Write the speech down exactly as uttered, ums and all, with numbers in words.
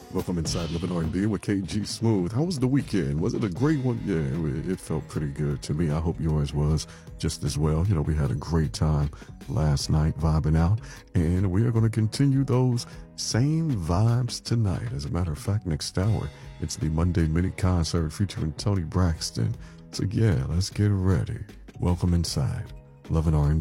Welcome inside Living R and B with K G Smooth. How was the weekend? Was it a great one? Yeah, it, it felt pretty good to me. I hope yours was just as well. You know, we had a great time last night vibing out, and we are going to continue those same vibes tonight. As a matter of fact, next hour, it's the Monday mini concert featuring Tony Braxton. So yeah, let's get ready. Welcome inside Loving R and B.